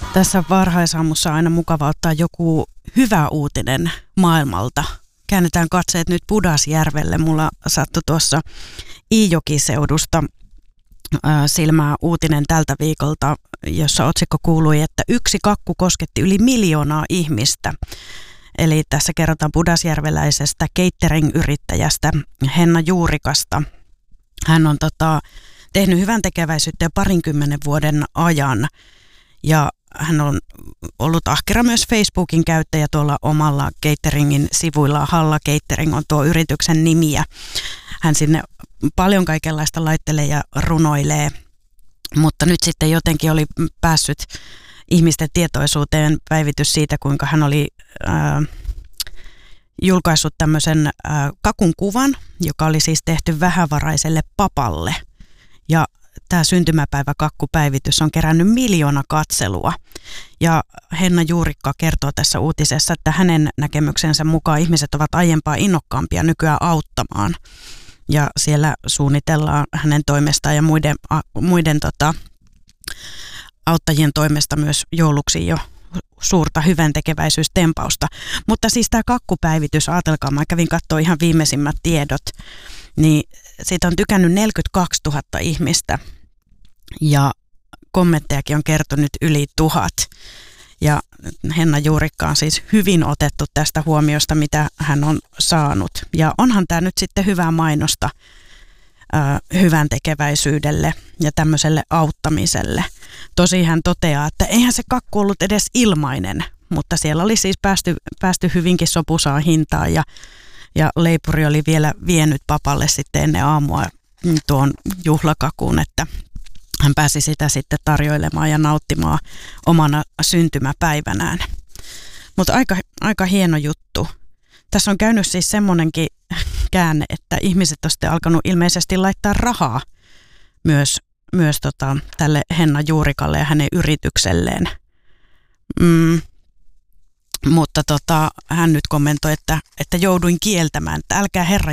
Tässä varhaisaamussa on aina mukava ottaa joku hyvä uutinen maailmalta. Käännetään katseet nyt Pudasjärvelle. Mulla sattui tuossa Iijoki-seudusta silmää uutinen tältä viikolta, jossa otsikko kuului, että yksi kakku kosketti yli 1 miljoonaa ihmistä. Eli tässä kerrotaan pudasjärveläisestä catering-yrittäjästä Henna Juurikasta. Hän on tehnyt hyvän tekeväisyyttä jo 20 vuoden ajan ja hän on ollut ahkera myös Facebookin käyttäjä tuolla omalla cateringin sivuilla. Halla Catering on tuo yrityksen nimi ja hän sinne paljon kaikenlaista laittelee ja runoilee, mutta nyt sitten jotenkin oli päässyt ihmisten tietoisuuteen päivitys siitä, kuinka hän oli julkaissut tämmöisen kakun kuvan, joka oli siis tehty vähävaraiselle papalle. Ja tämä syntymäpäiväkakkupäivitys on kerännyt 1 miljoona katselua. Ja Henna Juurikka kertoo tässä uutisessa, että hänen näkemyksensä mukaan ihmiset ovat aiempaa innokkaampia nykyään auttamaan. Ja siellä suunnitellaan hänen toimestaan ja muiden auttajien toimesta myös jouluksi jo suurta hyväntekeväisyystempausta. Mutta siis tämä kakkupäivitys, ajatelkaa, mä kävin katsoa ihan viimeisimmät tiedot, niin siitä on tykännyt 42 000 ihmistä ja kommenttejakin on kertonut yli 1000. Ja Henna Juurikka on siis hyvin otettu tästä huomiosta, mitä hän on saanut. Ja onhan tämä nyt sitten hyvää mainosta hyvän tekeväisyydelle ja tämmöiselle auttamiselle. Tosi hän toteaa, että eihän se kakku ollut edes ilmainen, mutta siellä oli siis päästy hyvinkin sopusaan hintaan ja leipuri oli vielä vienyt papalle sitten ennen aamua tuon juhlakakuun, että hän pääsi sitä sitten tarjoilemaan ja nauttimaan omana syntymäpäivänään. Mutta aika hieno juttu. Tässä on käynyt siis semmoinenkin käänne, että ihmiset on sitten alkanut ilmeisesti laittaa rahaa myös tälle Henna Juurikalle ja hänen yritykselleen. Mutta hän nyt kommentoi, että jouduin kieltämään, että älkää herra